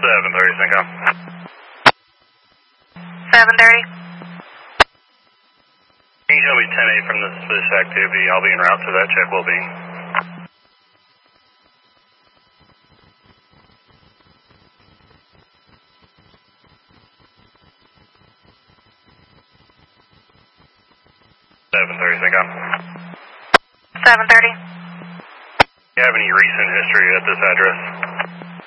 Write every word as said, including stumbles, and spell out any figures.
seven thirty, Syncom. seven thirty. Can you show me ten eight from this, this activity? I'll be en route to that check well-being. seven thirty, Syncom. seven thirty. Do you have any recent history at this address?